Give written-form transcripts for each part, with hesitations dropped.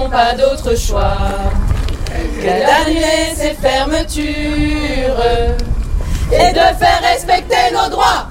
n'ont pas d'autre choix que d'annuler ces fermetures et de faire respecter nos droits.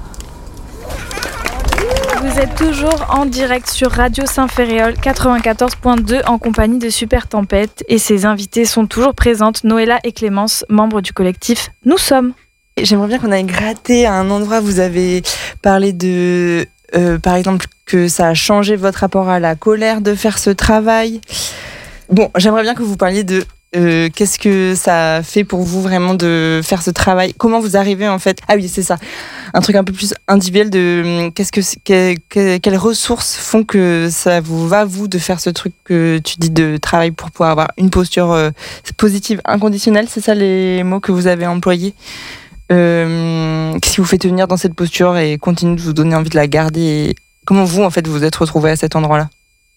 Vous êtes toujours en direct sur Radio Saint-Ferréol 94.2 en compagnie de Super Tempête et ses invités sont toujours présentes, Noëlla et Clémence, membres du collectif Nous Sommes. J'aimerais bien qu'on aille gratter à un endroit. Vous avez parlé de, par exemple, que ça a changé votre rapport à la colère de faire ce travail. Bon, j'aimerais bien que vous parliez de qu'est-ce que ça fait pour vous vraiment de faire ce travail. Comment vous arrivez en fait. Ah oui, c'est ça. Un truc un peu plus individuel de quelles ressources font que ça vous va, vous, de faire ce truc que tu dis de travail pour pouvoir avoir une posture positive, inconditionnelle. C'est ça les mots que vous avez employés. Qu'est-ce qui vous fait tenir dans cette posture et continue de vous donner envie de la garder et comment vous, en fait, vous êtes retrouvés à cet endroit-là?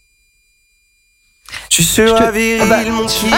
Tu seras viril, mon kid.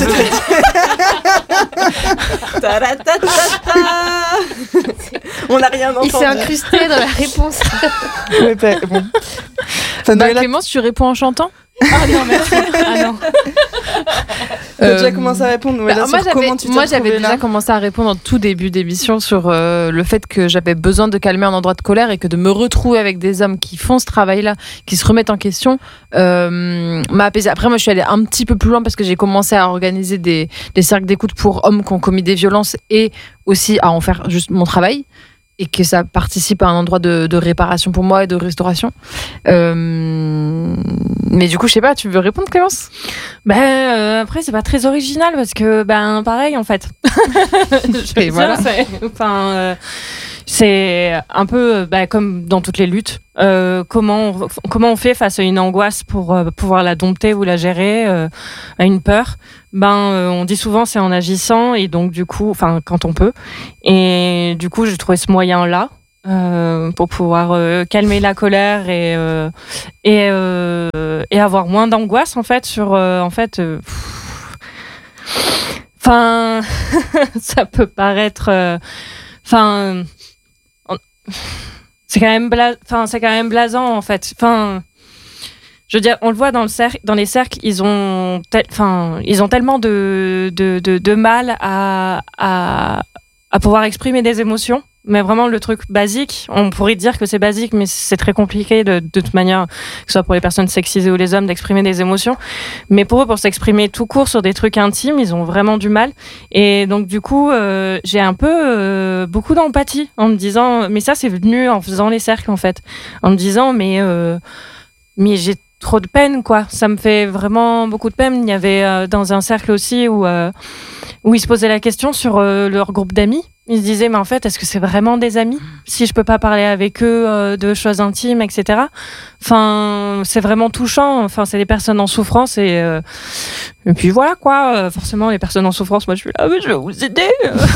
On n'a rien entendu. Il s'est incrusté dans la réponse. Ouais, bon. Clémence, tu réponds en chantant? Ah non, merci. Ah non. T'as déjà commencé à répondre? Moi, j'avais déjà commencé à répondre en tout début d'émission sur le fait que j'avais besoin de calmer un endroit de colère et que de me retrouver avec des hommes qui font ce travail-là, qui se remettent en question, m'a apaisée. Après, moi, je suis allée un petit peu plus loin parce que j'ai commencé à organiser des cercles d'écoute pour hommes qui ont commis des violences et aussi à en faire juste mon travail. Et que ça participe à un endroit de réparation pour moi et de restauration. Mais du coup, je sais pas, tu veux répondre, Clémence? Après, c'est pas très original parce que, pareil, en fait. Voilà. C'est un peu comme dans toutes les luttes. Comment on fait face à une angoisse pour pouvoir la dompter ou la gérer, à une peur? On dit souvent c'est en agissant et donc du coup, quand on peut. Et du coup, j'ai trouvé ce moyen-là pour pouvoir calmer la colère et avoir moins d'angoisse en fait sur ça peut paraître c'est quand même blasant en fait. Je veux dire, on le voit dans les cercles, ils ont tellement de mal à pouvoir exprimer des émotions. Mais vraiment, le truc basique, on pourrait dire que c'est basique, mais c'est très compliqué de toute manière, que ce soit pour les personnes sexisées ou les hommes, d'exprimer des émotions. Mais pour eux, pour s'exprimer tout court sur des trucs intimes, ils ont vraiment du mal. Et donc, du coup, j'ai un peu beaucoup d'empathie en me disant, mais ça, c'est venu en faisant les cercles, en fait. En me disant, mais j'ai trop de peine, quoi. Ça me fait vraiment beaucoup de peine. Il y avait dans un cercle aussi où ils se posaient la question sur leur groupe d'amis. Ils se disaient, mais en fait, est-ce que c'est vraiment des amis si je peux pas parler avec eux de choses intimes, etc. C'est vraiment touchant. C'est des personnes en souffrance et puis voilà, quoi. Forcément, les personnes en souffrance, moi, je suis là, mais je vais vous aider.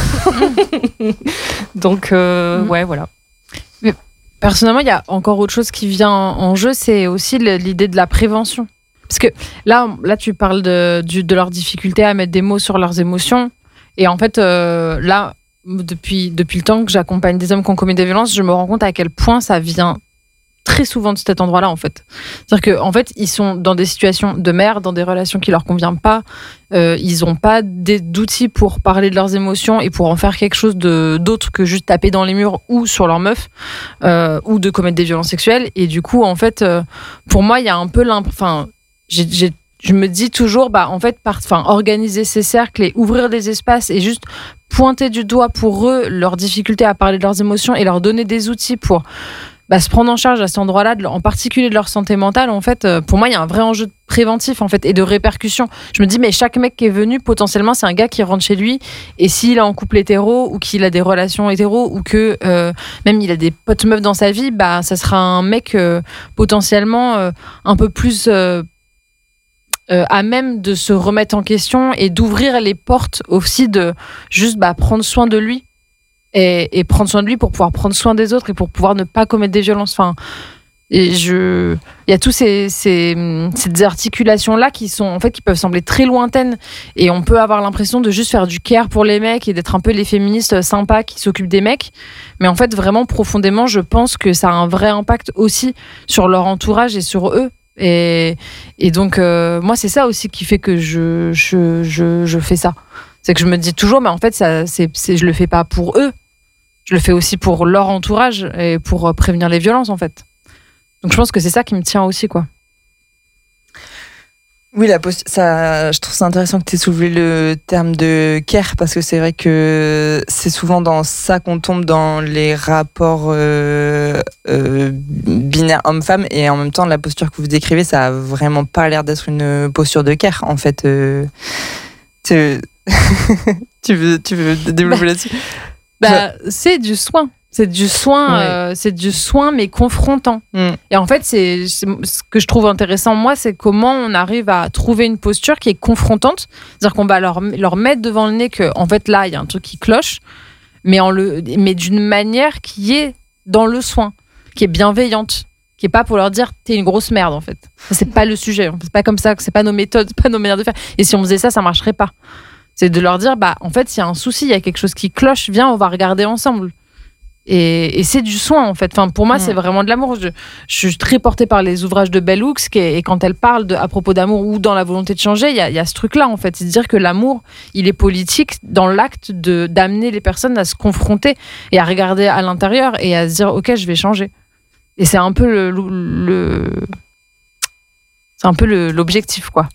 Donc, ouais, voilà. Mais personnellement, il y a encore autre chose qui vient en jeu, c'est aussi l'idée de la prévention. Parce que là tu parles de leur difficulté à mettre des mots sur leurs émotions. Et en fait, là, depuis le temps que j'accompagne des hommes qui ont commis des violences, je me rends compte à quel point ça vient très souvent de cet endroit-là, en fait. C'est-à-dire qu'en fait, ils sont dans des situations de merde, dans des relations qui leur conviennent pas. Ils n'ont pas d'outils pour parler de leurs émotions et pour en faire quelque chose d'autre que juste taper dans les murs ou sur leur meuf ou de commettre des violences sexuelles. Et du coup, en fait, pour moi, il y a un peu je me dis toujours, en fait, organiser ces cercles et ouvrir des espaces et juste pointer du doigt pour eux leurs difficultés à parler de leurs émotions et leur donner des outils pour se prendre en charge à cet endroit-là, en particulier de leur santé mentale, en fait, pour moi, il y a un vrai enjeu préventif, en fait, et de répercussion. Je me dis, mais chaque mec qui est venu, potentiellement, c'est un gars qui rentre chez lui, et s'il est en couple hétéro, ou qu'il a des relations hétéro, ou que même il a des potes meufs dans sa vie, ça sera un mec potentiellement un peu plus à même de se remettre en question et d'ouvrir les portes aussi de juste prendre soin de lui et prendre soin de lui pour pouvoir prendre soin des autres et pour pouvoir ne pas commettre des violences. Il y a tous ces articulations-là qui peuvent sembler très lointaines et on peut avoir l'impression de juste faire du care pour les mecs et d'être un peu les féministes sympas qui s'occupent des mecs. Mais en fait, vraiment, profondément, je pense que ça a un vrai impact aussi sur leur entourage et sur eux. Et donc, moi, c'est ça aussi qui fait que je fais ça. C'est que je me dis toujours, mais en fait, je le fais pas pour eux. Je le fais aussi pour leur entourage et pour prévenir les violences, en fait. Donc, je pense que c'est ça qui me tient aussi, quoi. Oui, je trouve ça intéressant que tu aies soulevé le terme de care, parce que c'est vrai que c'est souvent dans ça qu'on tombe dans les rapports binaires hommes-femmes, et en même temps, la posture que vous décrivez, ça a vraiment pas l'air d'être une posture de care, en fait. Tu veux développer là-dessus? C'est du soin. C'est du soin, mais confrontant. Et en fait, c'est ce que je trouve intéressant, moi, c'est comment on arrive à trouver une posture qui est confrontante. C'est-à-dire qu'on va leur mettre devant le nez que, en fait, là, il y a un truc qui cloche, mais d'une manière qui est dans le soin, qui est bienveillante, qui est pas pour leur dire t'es une grosse merde, en fait. C'est pas le sujet. C'est pas comme ça, c'est pas nos méthodes, c'est pas nos manières de faire. Et si on faisait ça, ça marcherait pas. C'est de leur dire, en fait, s'il y a un souci, il y a quelque chose qui cloche, viens, on va regarder ensemble. Et c'est du soin, en fait. Enfin, pour moi, c'est vraiment de l'amour. Je suis très portée par les ouvrages de Bell Hooks, et quand elle parle à propos d'amour ou dans la volonté de changer, il y a ce truc-là, en fait. C'est de dire que l'amour, il est politique dans l'acte d'amener les personnes à se confronter et à regarder à l'intérieur et à se dire, OK, je vais changer. Et c'est un peu c'est un peu l'objectif, quoi.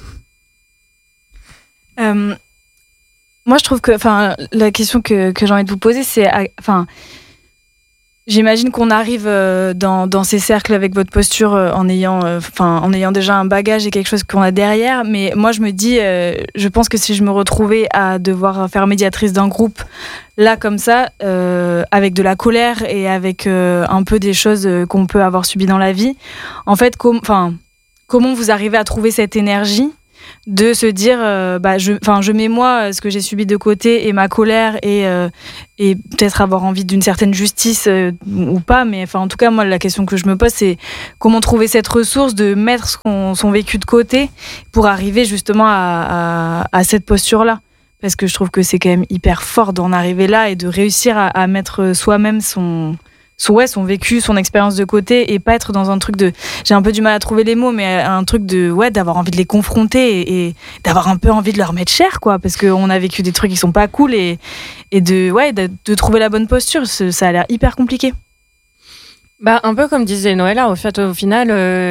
Moi, je trouve que, la question que j'ai envie de vous poser, c'est, j'imagine qu'on arrive dans ces cercles avec votre posture en ayant déjà un bagage et quelque chose qu'on a derrière. Mais moi, je me dis, je pense que si je me retrouvais à devoir faire médiatrice d'un groupe, là, comme ça, avec de la colère et avec un peu des choses qu'on peut avoir subies dans la vie, en fait, comment vous arrivez à trouver cette énergie de se dire je mets moi ce que j'ai subi de côté et ma colère et peut-être avoir envie d'une certaine justice ou pas, mais en tout cas moi la question que je me pose, c'est comment trouver cette ressource de mettre son vécu de côté pour arriver justement à cette posture là, parce que je trouve que c'est quand même hyper fort d'en arriver là et de réussir à mettre soi-même son vécu, son expérience de côté, et pas être dans un truc de, j'ai un peu du mal à trouver les mots, mais un truc de d'avoir envie de les confronter et d'avoir un peu envie de leur mettre cher, quoi, parce qu'on a vécu des trucs qui sont pas cool, et de trouver la bonne posture, ça a l'air hyper compliqué. Un peu comme disait Noëlla, au final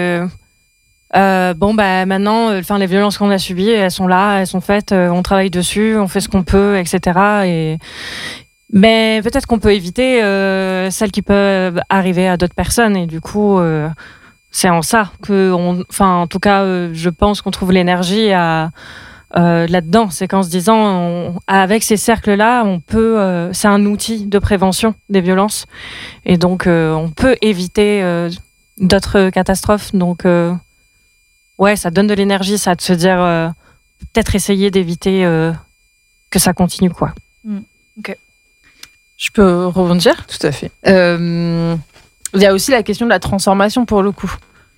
maintenant les violences qu'on a subies, elles sont là, elles sont faites, on travaille dessus, on fait ce qu'on peut, etc. Mais peut-être qu'on peut éviter celles qui peuvent arriver à d'autres personnes, et du coup c'est en ça que en tout cas je pense qu'on trouve l'énergie là-dedans. C'est qu'en se disant avec ces cercles-là, on peut c'est un outil de prévention des violences, et donc on peut éviter d'autres catastrophes. Donc ça donne de l'énergie, ça, de se dire peut-être essayer d'éviter que ça continue, quoi. Ok. Je peux rebondir ? Tout à fait. Il y a aussi la question de la transformation, pour le coup.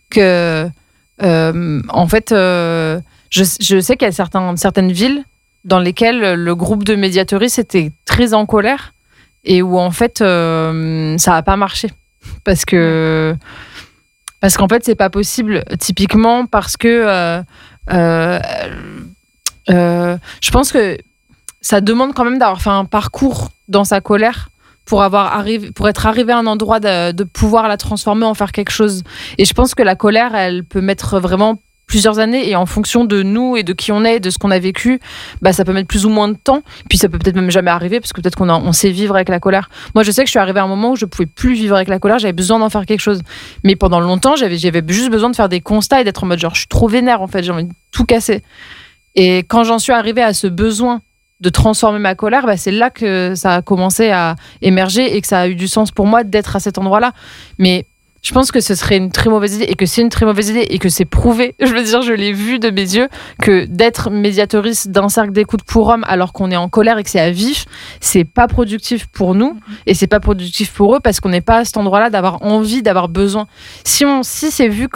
En fait, je sais qu'il y a certaines villes dans lesquelles le groupe de médiatrices était très en colère, et où en fait ça n'a pas marché. Parce qu'en fait, c'est pas possible, typiquement parce que je pense que ça demande quand même d'avoir fait un parcours dans sa colère pour être arrivé à un endroit de pouvoir la transformer en faire quelque chose. Et je pense que la colère, elle peut mettre vraiment plusieurs années, et en fonction de nous et de qui on est et de ce qu'on a vécu, ça peut mettre plus ou moins de temps, puis ça peut peut-être même jamais arriver, parce que peut-être qu'on sait vivre avec la colère. Moi, je sais que je suis arrivée à un moment où je pouvais plus vivre avec la colère, j'avais besoin d'en faire quelque chose. Mais pendant longtemps, j'avais juste besoin de faire des constats et d'être en mode genre, je suis trop vénère, en fait, j'ai envie de tout casser. Et quand j'en suis arrivée à ce besoin de transformer ma colère, c'est là que ça a commencé à émerger, et que ça a eu du sens pour moi d'être à cet endroit-là. Mais je pense que ce serait une très mauvaise idée, et que c'est une très mauvaise idée, et que c'est prouvé, je veux dire, je l'ai vu de mes yeux, que d'être médiatrice d'un cercle d'écoute pour hommes alors qu'on est en colère et que c'est à vif, c'est pas productif pour nous, et c'est pas productif pour eux, parce qu'on n'est pas à cet endroit-là d'avoir envie, d'avoir besoin. Si c'est vu comme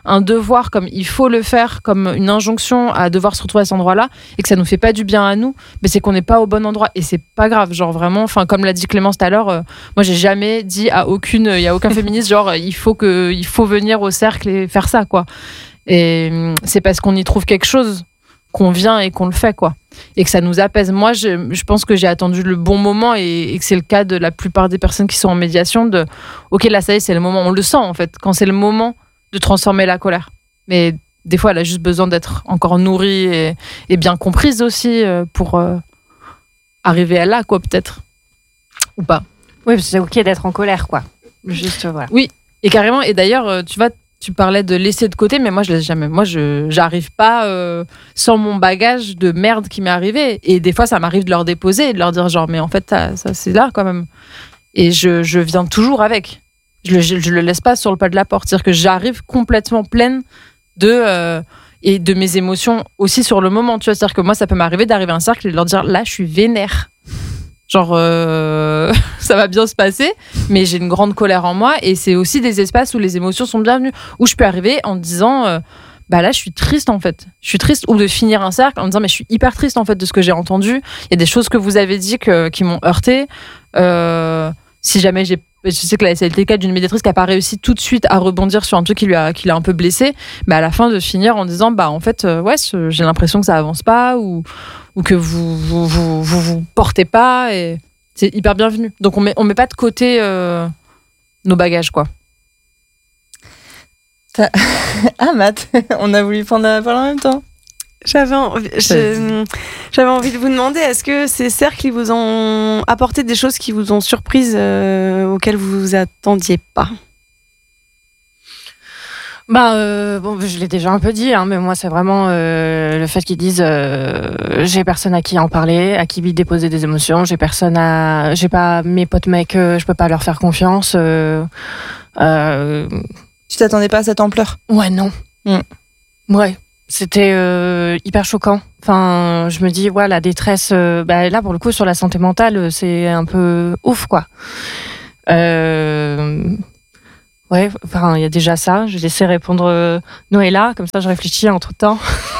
un devoir, comme il faut le faire, comme une injonction à devoir se retrouver à cet endroit-là, et que ça nous fait pas du bien à nous, mais c'est qu'on n'est pas au bon endroit. Et c'est pas grave, genre vraiment, enfin, comme l'a dit Clémence tout à l'heure, moi j'ai jamais dit à il y a aucun féministe, genre il faut venir au cercle et faire ça, quoi. Et c'est parce qu'on y trouve quelque chose qu'on vient et qu'on le fait, quoi. Et que ça nous apaise. Moi, je pense que j'ai attendu le bon moment et que c'est le cas de la plupart des personnes qui sont en médiation de ok, là, ça y est, c'est le moment. On le sent, en fait, quand c'est le moment de transformer la colère. Mais des fois, elle a juste besoin d'être encore nourrie et bien comprise aussi pour arriver à là, quoi, peut-être. Ou pas. Oui, c'est ok d'être en colère, quoi. Juste, voilà. Oui, et carrément. Et d'ailleurs, tu vois, tu parlais de laisser de côté, mais moi, je laisse jamais. Moi, j'arrive pas sans mon bagage de merde qui m'est arrivé. Et des fois, ça m'arrive de leur déposer et de leur dire genre, mais en fait, ça c'est là quand même. Et je viens toujours avec. Je le laisse pas sur le pas de la porte. C'est-à-dire que j'arrive complètement pleine et de mes émotions aussi sur le moment. Tu vois, c'est-à-dire que moi, ça peut m'arriver d'arriver à un cercle et de leur dire, là, je suis vénère. Genre, ça va bien se passer, mais j'ai une grande colère en moi. Et c'est aussi des espaces où les émotions sont bienvenues. Où je peux arriver en disant, bah là, je suis triste en fait. Je suis triste. Ou de finir un cercle en disant, mais je suis hyper triste en fait de ce que j'ai entendu. Il y a des choses que vous avez dit qui m'ont heurtée. Si jamais je sais que ça a été le cas d'une médiatrice qui n'a pas réussi tout de suite à rebondir sur un truc qui l'a un peu blessé, mais à la fin de finir en disant, bah en fait, ouais, j'ai l'impression que ça avance pas ou que vous portez pas, et c'est hyper bienvenu. Donc on met pas de côté nos bagages, quoi. Ah, Matt, on a voulu prendre la parole en même temps. J'avais envie de vous demander, est-ce que ces cercles ils vous ont apporté des choses qui vous ont surprise, auxquelles vous vous attendiez pas? Bon, je l'ai déjà un peu dit, hein, mais moi c'est vraiment le fait qu'ils disent j'ai personne à qui en parler, à qui déposer des émotions, j'ai pas mes potes mecs, je peux pas leur faire confiance. Tu t'attendais pas à cette ampleur? Ouais, non. Ouais. C'était hyper choquant. Enfin, je me dis, ouais, la détresse, là, pour le coup, sur la santé mentale, c'est un peu ouf, quoi. Ouais, enfin, il y a déjà ça. Je vais laisser répondre Noëlla, comme ça, je réfléchis entre-temps.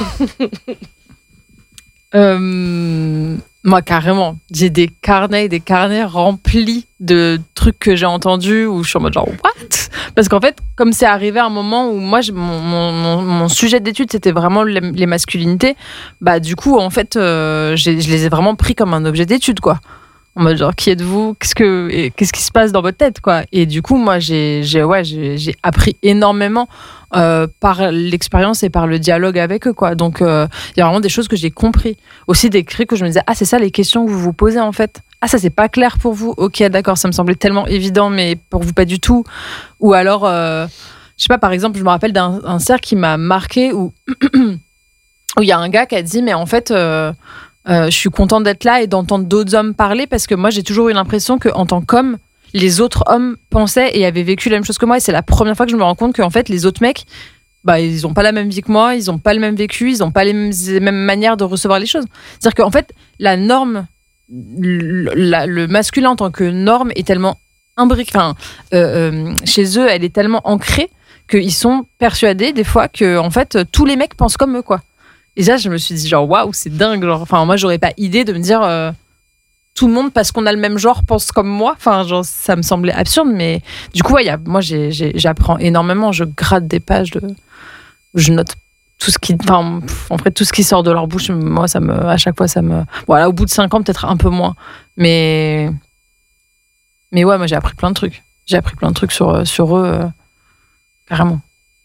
Moi, carrément, j'ai des carnets remplis de trucs que j'ai entendus où je suis en mode genre, what? Parce qu'en fait, comme c'est arrivé à un moment où moi, mon sujet d'étude, c'était vraiment les masculinités, bah du coup, en fait, je les ai vraiment pris comme un objet d'étude, quoi. En mode genre, qui êtes-vous? Qu'est-ce qui se passe dans votre tête, quoi? Et du coup, moi, j'ai appris énormément par l'expérience et par le dialogue avec eux, quoi. Donc, il y a vraiment des choses que j'ai compris. Aussi des cris que je me disais, ah, c'est ça les questions que vous vous posez, en fait. Ah, ça, c'est pas clair pour vous. Ok, d'accord, ça me semblait tellement évident, mais pour vous, pas du tout. Ou alors, je sais pas, par exemple, je me rappelle d'un cercle qui m'a marqué où il y a un gars qui a dit, mais en fait... je suis contente d'être là et d'entendre d'autres hommes parler parce que moi j'ai toujours eu l'impression qu'en tant qu'homme les autres hommes pensaient et avaient vécu la même chose que moi, et c'est la première fois que je me rends compte qu'en fait les autres mecs, bah ils ont pas la même vie que moi, ils ont pas le même vécu, ils ont pas les mêmes manières de recevoir les choses. C'est-à-dire qu'en fait la norme, le masculin en tant que norme est tellement imbriqué, chez eux elle est tellement ancrée qu'ils sont persuadés des fois que en fait tous les mecs pensent comme eux, quoi. Et là, je me suis dit, genre, waouh, c'est dingue. Genre, enfin, moi, j'aurais pas idée de me dire, tout le monde, parce qu'on a le même genre, pense comme moi. Enfin, genre, ça me semblait absurde, mais du coup, ouais, moi, j'apprends énormément. Je gratte des pages, je note tout ce qui, enfin, en fait, tout ce qui sort de leur bouche. Moi, à chaque fois, voilà, au bout de 5 ans, peut-être un peu moins. Mais ouais, moi, j'ai appris plein de trucs. J'ai appris plein de trucs sur eux, carrément.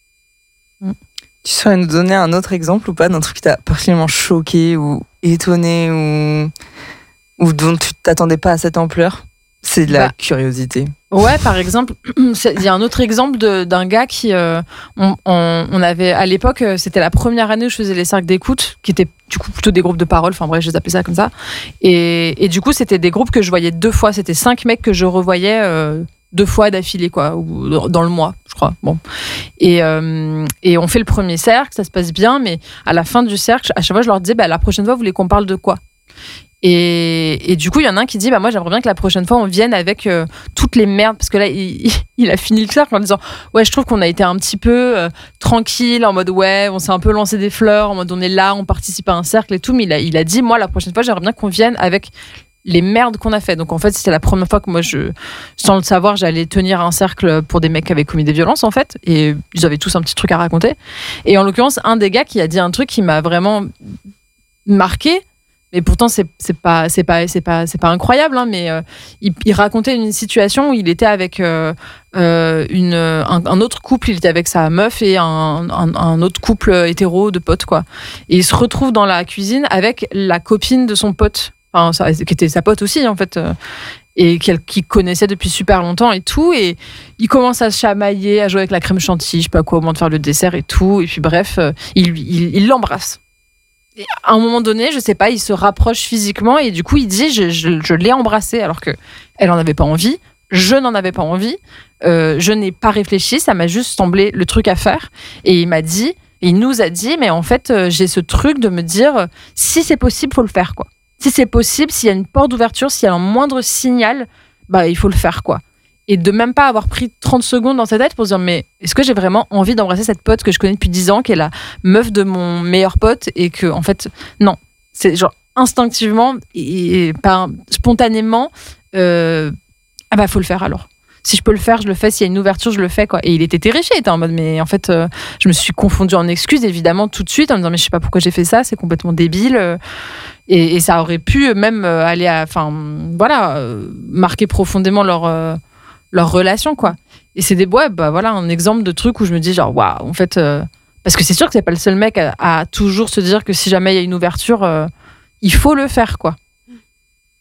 Tu saurais nous donner un autre exemple ou pas d'un truc qui t'a particulièrement choqué ou étonné ou dont tu t'attendais pas à cette ampleur? C'est de la curiosité. Ouais, par exemple, il y a un autre exemple d'un gars qui, on avait à l'époque, c'était la première année où je faisais les cercles d'écoute, qui étaient du coup plutôt des groupes de parole. Enfin bref, je les appelais ça comme ça. Et du coup, c'était des groupes que je voyais 2 fois. C'était 5 mecs que je revoyais 2 fois d'affilée, quoi, ou dans le mois, je crois. Bon. Et on fait le premier cercle, ça se passe bien, mais à la fin du cercle, à chaque fois, je leur disais, bah, la prochaine fois, vous voulez qu'on parle de quoi? Et du coup, il y en a un qui dit moi, j'aimerais bien que la prochaine fois, on vienne avec toutes les merdes. Parce que là, il a fini le cercle en disant ouais, je trouve qu'on a été un petit peu tranquille, en mode ouais, on s'est un peu lancé des fleurs, en mode on est là, on participe à un cercle et tout. Mais il a dit moi, la prochaine fois, j'aimerais bien qu'on vienne avec les merdes qu'on a fait. Donc en fait, c'était la première fois que moi, sans le savoir, j'allais tenir un cercle pour des mecs qui avaient commis des violences en fait. Et ils avaient tous un petit truc à raconter. Et en l'occurrence, un des gars qui a dit un truc qui m'a vraiment marqué. Mais pourtant, c'est pas incroyable, hein, mais il racontait une situation où il était avec un autre couple, il était avec sa meuf et un autre couple hétéro de potes, quoi. Et il se retrouve dans la cuisine avec la copine de son pote, qui était sa pote aussi, en fait, et qu'il connaissait depuis super longtemps et tout. Et il commence à se chamailler, à jouer avec la crème chantilly, je sais pas quoi, au moment de faire le dessert et tout. Et puis bref, il l'embrasse. Et à un moment donné, je sais pas, il se rapproche physiquement et du coup, il dit je l'ai embrassée alors que elle en avait pas envie, je n'en avais pas envie, je n'ai pas réfléchi, ça m'a juste semblé le truc à faire. Et il nous a dit, mais en fait, j'ai ce truc de me dire, si c'est possible, faut le faire, quoi. Si c'est possible, s'il y a une porte d'ouverture, s'il y a un moindre signal, il faut le faire, quoi. Et de même pas avoir pris 30 secondes dans sa tête pour se dire mais est-ce que j'ai vraiment envie d'embrasser cette pote que je connais depuis 10 ans, qui est la meuf de mon meilleur pote, et que en fait non, c'est genre instinctivement et pas spontanément faut le faire alors. Si je peux le faire, je le fais. S'il y a une ouverture, je le fais, quoi. Et il était terrifié, il était en mode mais en fait je me suis confondue en excuses évidemment tout de suite en me disant mais je sais pas pourquoi j'ai fait ça, c'est complètement débile. Et ça aurait pu même aller à marquer profondément leur relation, quoi. Et c'est un exemple de truc où je me dis genre waouh, en fait parce que c'est sûr que c'est pas le seul mec à toujours se dire que si jamais il y a une ouverture il faut le faire, quoi.